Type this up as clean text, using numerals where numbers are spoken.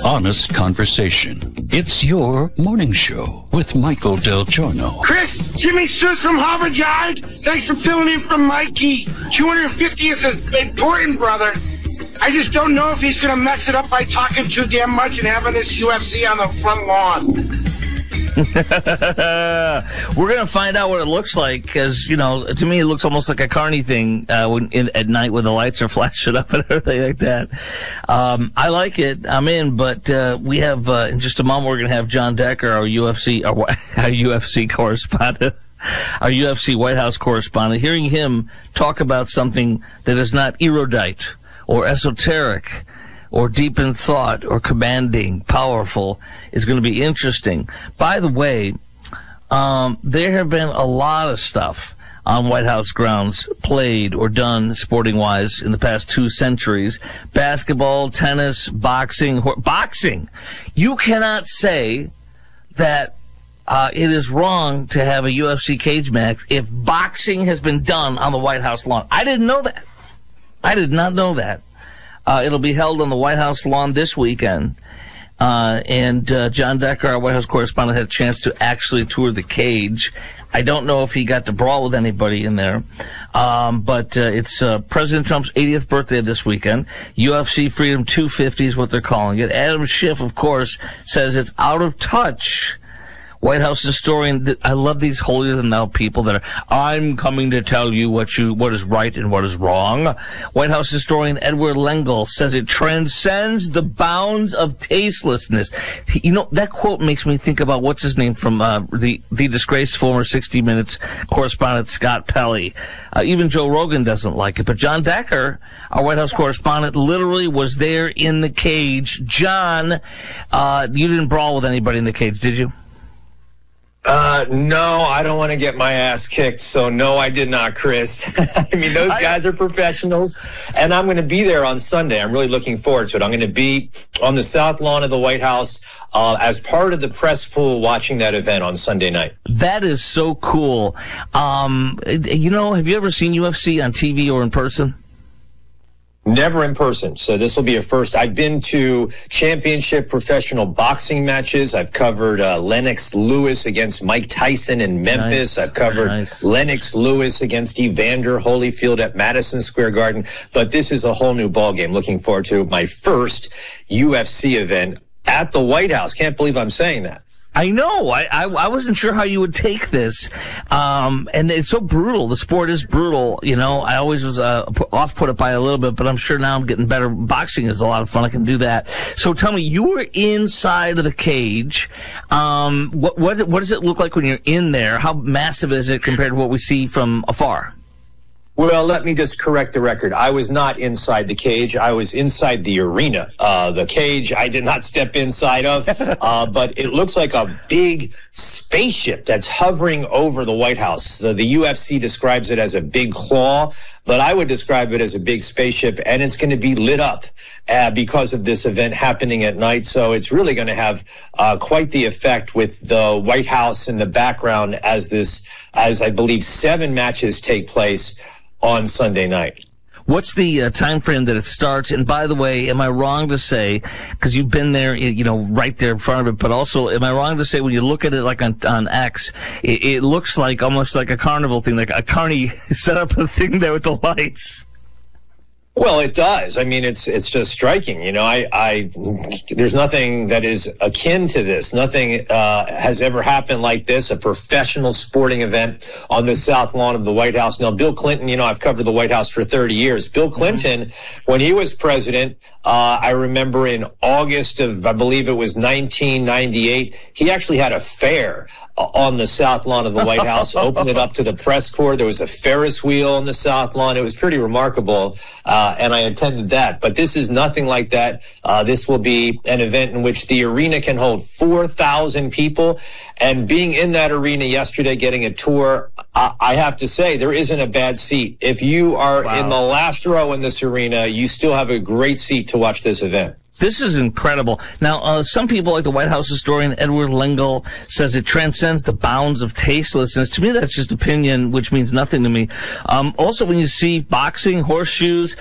honest conversation. It's your morning show with Michael Del Giorno. Chris, Jimmy Stewart from Harvard Yard. Thanks for filling in for Mikey. 250th is important, brother. I just don't know if he's going to mess it up by talking too damn much and having this UFC on the front lawn. We're going to find out what it looks like because, you know, to me it looks almost like a carny thing at night when the lights are flashing up and everything like that. I like it. I'm in, but we have, in just a moment, we're going to have John Decker, our UFC correspondent, our UFC White House correspondent, hearing him talk about something that is not erudite or esoteric or deep in thought, or commanding, powerful, is going to be interesting. By the way, there have been a lot of stuff on White House grounds played or done sporting-wise in the past 2 centuries. Basketball, tennis, boxing. Boxing! You cannot say that it is wrong to have a UFC cage match if boxing has been done on the White House lawn. I didn't know that. I did not know that. It'll be held on the White House lawn this weekend. And John Decker, our White House correspondent, had a chance to actually tour the cage. I don't know if he got to brawl with anybody in there. But it's President Trump's 80th birthday this weekend. UFC Freedom 250 is what they're calling it. Adam Schiff, of course, says it's out of touch. White House historian, I love these holier-than-thou people that are, I'm coming to tell you what is right and what is wrong. White House historian Edward Lengel says it transcends the bounds of tastelessness. You know, that quote makes me think about what's his name from the disgraced former 60 Minutes correspondent Scott Pelley. Even Joe Rogan doesn't like it. But John Decker, our White House correspondent, literally was there in the cage. John, you didn't brawl with anybody in the cage, did you? No, I don't want to get my ass kicked, so no, I did not, Chris. I mean, those guys are professionals, and I'm going to be there on Sunday. I'm really looking forward to it. I'm going to be on the south lawn of the White House as part of the press pool watching that event on Sunday night. That is so cool. You know, have you ever seen UFC on TV or in person? Never in person, so this will be a first. I've been to championship professional boxing matches. I've covered Lennox Lewis against Mike Tyson in Memphis. Nice. I've covered Lennox Lewis against Evander Holyfield at Madison Square Garden. But this is a whole new ballgame. Looking forward to my first UFC event at the White House. Can't believe I'm saying that. I know. I wasn't sure how you would take this. And it's so brutal. The sport is brutal. You know, I always was off-put by a little bit, but I'm sure now I'm getting better. Boxing is a lot of fun. I can do that. So tell me, you were inside of the cage. What does it look like when you're in there? How massive is it compared to what we see from afar? Well, let me just correct the record. I was not inside the cage. I was inside the arena. The cage I did not step inside of, but it looks like a big spaceship that's hovering over the White House. The UFC describes it as a big claw, but I would describe it as a big spaceship, and it's going to be lit up because of this event happening at night. So it's really going to have quite the effect with the White House in the background as I believe 7 matches take place on Sunday night. What's the time frame that it starts? And by the way, am I wrong to say, because you've been there, you know, right there in front of it, but also, am I wrong to say when you look at it like on X, it looks like almost like a carnival thing, like a carny set up a thing there with the lights? Well, it does. I mean, it's just striking. You know, there's nothing that is akin to this. Nothing has ever happened like this, a professional sporting event on the south lawn of the White House. Now, Bill Clinton, you know, I've covered the White House for 30 years. Bill Clinton, when he was president, I remember in August of, I believe it was 1998, he actually had a fair on the south lawn of the White House, opened it up to the press corps. There was a Ferris wheel on the south lawn. It was pretty remarkable, and I attended that. But this is nothing like that. This will be an event in which the arena can hold 4,000 people. And being in that arena yesterday, getting a tour, I have to say, there isn't a bad seat. If you are in the last row in this arena, you still have a great seat to watch this event. This is incredible. Now, some people, like the White House historian Edward Lengel, says it transcends the bounds of tastelessness. To me, that's just opinion, which means nothing to me. Also, when you see boxing, horseshoes,